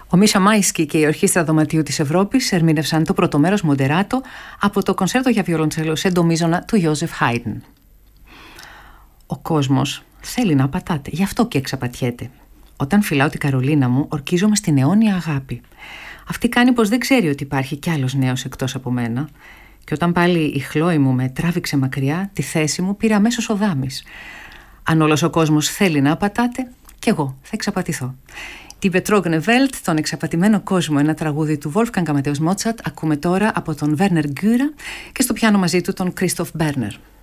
Ο Μίσα Μάισκι και η Ορχήστρα Δωματίου της Ευρώπης ερμήνευσαν το πρώτο μέρος Μοντεράτο από το κονσέρτο για βιολοντσέλο σε ντο μείζωνα του Ιόζεφ Χάιντν. Ο κόσμος θέλει να πατάτε, γι' αυτό και εξαπατιέται. Όταν φυλάω την Καρολίνα μου, ορκίζομαι στην αιώνια αγάπη. Αυτή κάνει πως δεν ξέρει ότι υπάρχει κι άλλος νέος εκτός από μένα. Και όταν πάλι η Χλόη μου με τράβηξε μακριά, τη θέση μου πήρε αμέσως ο Δάμης. Αν όλος ο κόσμος θέλει να πατάτε, κι εγώ θα εξαπατηθώ. Την Betrogene Welt, τον εξαπατημένο κόσμο, ένα τραγούδι του Wolfgang Amadeus Mozart, ακούμε τώρα από τον Werner Gürer και στο πιάνο μαζί του τον Christoph Berner.